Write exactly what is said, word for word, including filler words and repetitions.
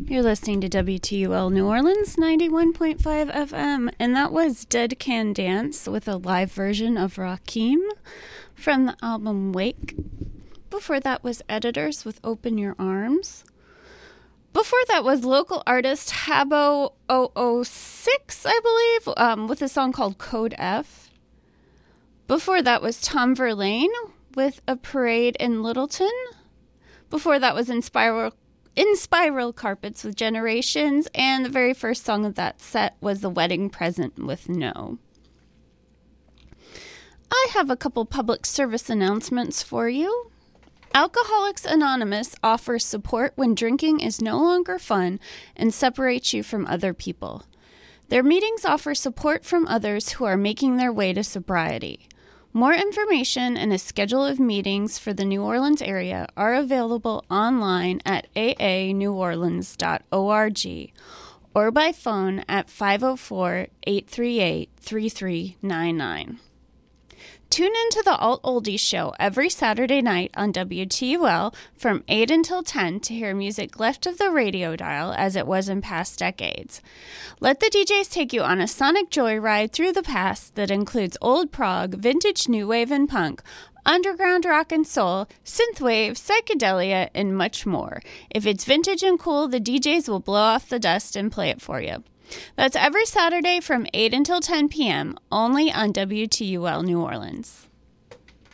You're listening to W T U L New Orleans ninety-one point five F M, and that was Dead Can Dance with a live version of Rakim from the album Wake. Before that was Editors with Open Your Arms. Before that was local artist Habbo double oh six, I believe, um, with a song called Code F. Before that was Tom Verlaine with A Parade in Littleton. Before that was In Spiral, In Spiral Carpets with Generations, and the very first song of that set was The Wedding Present with No. I have a couple public service announcements for you. Alcoholics Anonymous offers support when drinking is no longer fun and separates you from other people. Their meetings offer support from others who are making their way to sobriety. More information and a schedule of meetings for the New Orleans area are available online at a a new orleans dot org or by phone at five oh four, eight three eight, three three nine nine. Tune into the Alt Oldies show every Saturday night on W T U L from eight until ten to hear music left of the radio dial as it was in past decades. Let the D Js take you on a sonic joyride through the past that includes old prog, vintage new wave and punk, underground rock and soul, synthwave, psychedelia, and much more. If it's vintage and cool, the D Js will blow off the dust and play it for you. That's every Saturday from eight until ten p.m., only on W T U L New Orleans.